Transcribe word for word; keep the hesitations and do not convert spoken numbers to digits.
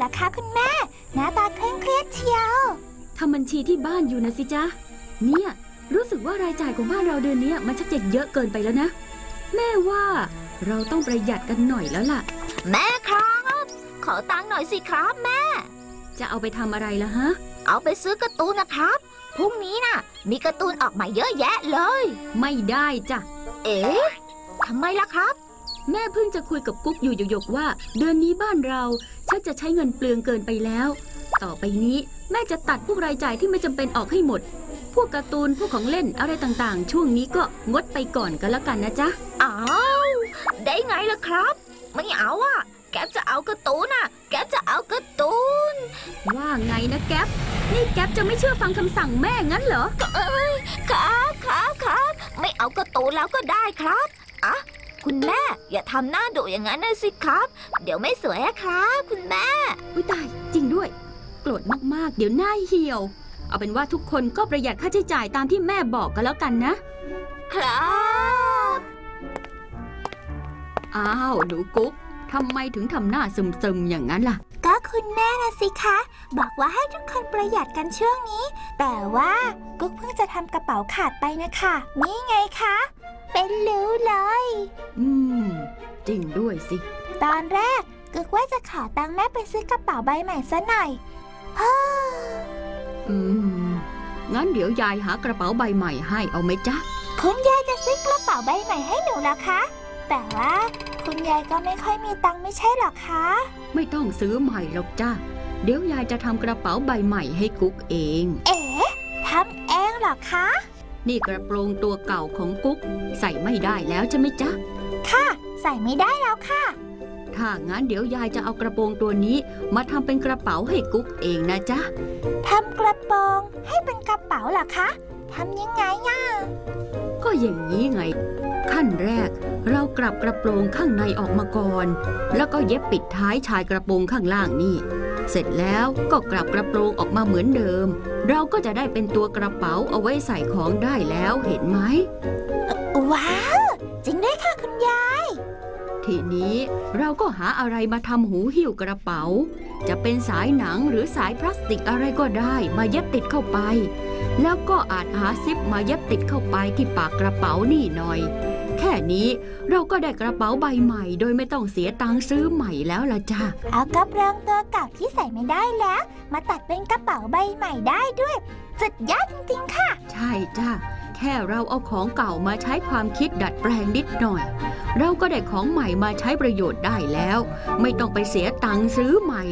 ล่ะคะคุณแม่หน้าตาเคร่งเครียดเชียวทำบัญชีที่บ้านอยู่นะสิจ๊ะเนี่ยรู้สึกว่ารายจ่ายของบ้านเราเดือนนี้มันชักจะเยอะเกินไปแล้วนะแม่ว่าเราต้องประหยัดกันหน่อยแล้วล่ะแม่ครับขอตังค์หน่อยสิครับแม่จะเอาไปทำอะไรล่ะฮะเอาไปซื้อการ์ตูนนะครับพรุ่งนี้น่ะมีการ์ตูนออกมาเยอะแยะเลยไม่ได้จ้ะเอ๊ะทำไมล่ะครับแม่เพิ่งจะคุยกับกุ๊กอยู่หยกๆว่าเดือนนี้บ้านเราชักจะใช้เงินเปลืองเกินไปแล้วต่อไปนี้แม่จะตัดพวกรายจ่ายที่ไม่จำเป็นออกให้หมดพวกการ์ตูนพวกของเล่นอะไรต่างๆช่วงนี้ก็งดไปก่อนก็แล้วกันนะจ๊ะอ้าวได้ไงล่ะครับไม่เอาอ่ะแก๊ปจะเอาการ์ตูนอ่ะแก๊ปจะเอาการ์ตูนว่าไงนะแก๊ปนี่แก๊ปจะไม่เชื่อฟังคำสั่งแม่งั้นเหรอเอ้ยครับครับครับไม่เอาการ์ตูนแล้วก็ได้ครับอ่ะคุณแม่อย่าทำหน้าดุอย่างนั้นนะสิครับเดี๋ยวไม่สวยครับคุณแม่อุ้ยตายจริงด้วยโกรธมากๆเดี๋ยวหน้าเหี่ยวเอาเป็นว่าทุกคนก็ประหยัดค่าใช้จ่ายตามที่แม่บอกกันแล้วกันนะครับอ้าวหนูกุ๊กทำไมถึงทำหน้าซึมๆอย่างนั้นล่ะก็คุณแม่นะสิคะบอกว่าให้ทุกคนประหยัดกันช่วงนี้แต่ว่ากุ๊กเพิ่งจะทำกระเป๋าขาดไปนะคะนี่ไงคะเป็นรู้เลยอืมจริงด้วยสิตอนแรกกุ๊กว่าจะขอตังค์แม่ไปซื้อกระเป๋าใบใหม่ซะหน่อยฮ่าอืมงั้นเดี๋ยวยายหากระเป๋าใบใหม่ให้เอาไหมจ๊ะคุณยายจะซื้อกระเป๋าใบใหม่ให้หนูเหรอคะแต่ว่าคุณยายก็ไม่ค่อยมีตังค์ไม่ใช่หรอคะไม่ต้องซื้อใหม่หรอกจ้ะเดี๋ยวยายจะทำกระเป๋าใบใหม่ให้กุ๊กเองเอ๋ทำเองหรอคะนี่กระโปรงตัวเก่าของกุ๊กใส่ไม่ได้แล้วใช่ไหมจ๊ะค่ะใส่ไม่ได้แล้วค่ะถ้างั้นเดี๋ยวยายจะเอากระโปรงตัวนี้มาทำเป็นกระเป๋าให้กุ๊กเองนะจ๊ะทำกระโปรงให้เป็นกระเป๋าเหรอคะทำยังไงอ่ะก็อย่างนี้ไงขั้นแรกเรากลับกระโปรงข้างในออกมาก่อนแล้วก็เย็บปิดท้ายชายกระโปรงข้างล่างนี่เสร็จแล้วก็กลับกระโปรงออกมาเหมือนเดิมเราก็จะได้เป็นตัวกระเป๋าเอาไว้ใส่ของได้แล้วเห็นไหมว้าวจริงด้วยค่ะคุณยายทีนี้เราก็หาอะไรมาทำหูหิ้วกระเป๋าจะเป็นสายหนังหรือสายพลาสติกอะไรก็ได้มาเย็บติดเข้าไปแล้วก็อาจหาซิปมาเย็บติดเข้าไปที่ปากกระเป๋านี่หน่อยแค่นี้เราก็ได้กระเป๋าใบใหม่โดยไม่ต้องเสียตังค์ซื้อใหม่แล้วล่ะจ้ะเอากระโปรงตัวเก่าที่ใส่ไม่ได้แล้วมาตัดเป็นกระเป๋าใบใหม่ได้ด้วยสุดยอดจริงๆค่ะใช่จ้ะแค่เราเอาของเก่ามาใช้ความคิดดัดแปลงนิดหน่อยเราก็ได้ของใหม่มาใช้ประโยชน์ได้แล้วไม่ต้องไปเสียตังค์ซื้อใหม่